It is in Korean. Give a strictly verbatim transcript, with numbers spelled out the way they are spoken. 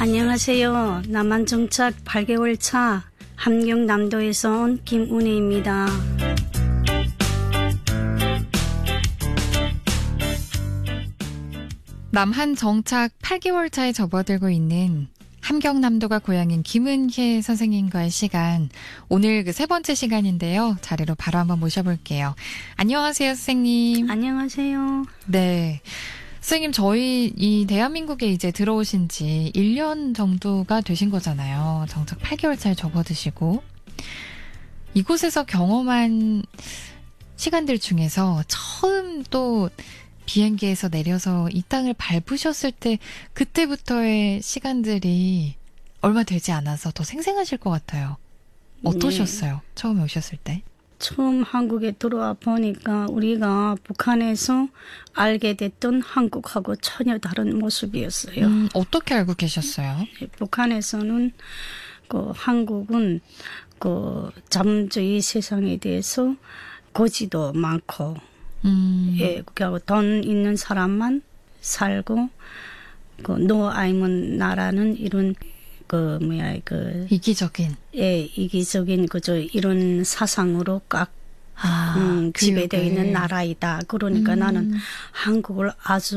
안녕하세요. 남한 정착 팔 개월 차 함경남도에서 온 김은혜입니다. 남한 정착 팔 개월 차에 접어들고 있는 함경남도가 고향인 김은혜 선생님과의 시간, 오늘 그 세 번째 시간인데요. 자리로 바로 한번 모셔볼게요. 안녕하세요, 선생님. 안녕하세요. 네. 선생님, 저희 이 대한민국에 이제 들어오신 지 일 년 정도가 되신 거잖아요. 정착 팔 개월 차에 접어드시고. 이곳에서 경험한 시간들 중에서 처음 또 비행기에서 내려서 이 땅을 밟으셨을 때 그때부터의 시간들이 얼마 되지 않아서 더 생생하실 것 같아요. 어떠셨어요? 네. 처음에 오셨을 때? 처음 한국에 들어와 보니까 우리가 북한에서 알게 됐던 한국하고 전혀 다른 모습이었어요. 음, 어떻게 알고 계셨어요? 북한에서는 그 한국은 그 자본주의 세상에 대해서 고지도 많고 음. 예, 그리고 돈 있는 사람만 살고, 그, 노 아니면 나라는 이런, 그, 뭐야, 그. 이기적인. 예, 이기적인, 그저, 이런 사상으로 꽉, 아, 음, 지배되어 있는 나라이다. 그러니까 음. 나는 한국을 아주